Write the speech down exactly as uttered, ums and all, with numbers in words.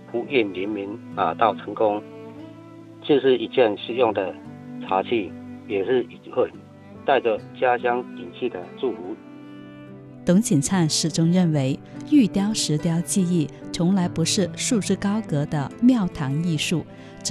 不厌黎明啊到成功，就是一件实用的茶器，也是一份带着家乡景气的祝福。 董景灿始终认为，玉雕石雕技艺从来不是束之高阁的庙堂艺术，